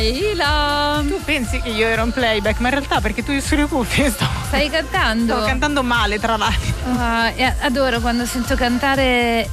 Tu pensi che io ero in playback, ma in realtà perché tu sulle cuffie stai cantando? Sto cantando male, tra l'altro. Adoro quando sento cantare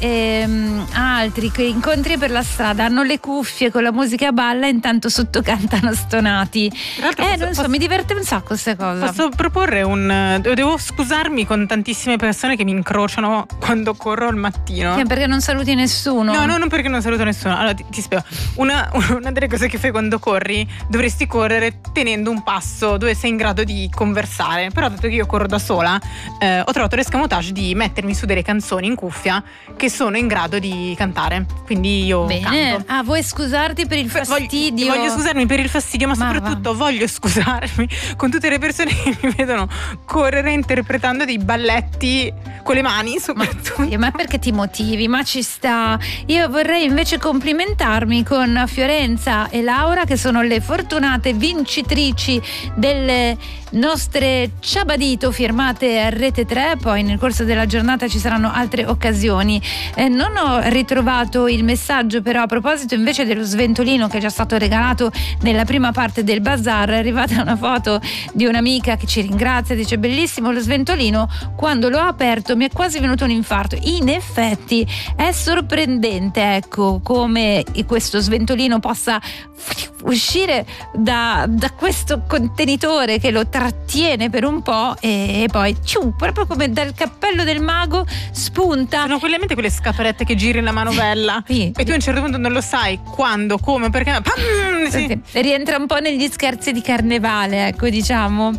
altri che incontri per la strada, hanno le cuffie con la musica a balla e intanto sotto cantano stonati. Mi diverte un sacco questa cosa. Posso proporre devo scusarmi con tantissime persone che mi incrociano quando corro al mattino. Perché non saluti nessuno? No, non perché non saluto nessuno. Allora ti spiego. Una delle cose che fai quando corri, dovresti correre tenendo un passo dove sei in grado di conversare. Però dato che io corro da sola, ho trovato l'escamotage di mettermi su delle canzoni in cuffia che sono in grado di cantare. Quindi io canto. Vuoi scusarti per il fastidio? Voglio scusarmi per il fastidio, ma soprattutto voglio scusarmi con tutte le persone che mi vedono correre interpretando dei balletti con le mani soprattutto. Ma perché ti motivi? Ma ci sta. Io vorrei invece complimentarmi con Fiorenza e Laura, che sono le fortunate vincitrici delle nostre Ciabadito firmate a Rete 3. Poi nel corso della giornata ci saranno altre occasioni. Non ho ritrovato il messaggio, però a proposito invece dello sventolino che è già stato regalato nella prima parte del bazar, è arrivata una foto di un'amica che ci ringrazia, dice: bellissimo lo sventolino, quando l'ho aperto mi è quasi venuto un infarto. In effetti è sorprendente, ecco, come questo sventolino possa uscire da questo contenitore che lo trattiene per un po' e poi proprio come dal cappello del mago spunta. Sono quelle scatolette che giri la manovella e tu a un certo punto non lo sai quando, come, perché sì. Rientra un po' negli scherzi di carnevale, ecco, diciamo.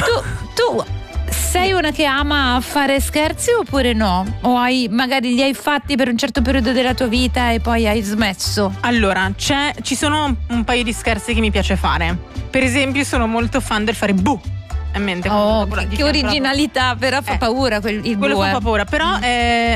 Tu sei una che ama fare scherzi oppure no? O magari li hai fatti per un certo periodo della tua vita e poi hai smesso? Allora, ci sono un paio di scherzi che mi piace fare. Per esempio, sono molto fan del fare buh a mente. Che originalità, però fa paura il quello buh. Fa paura, però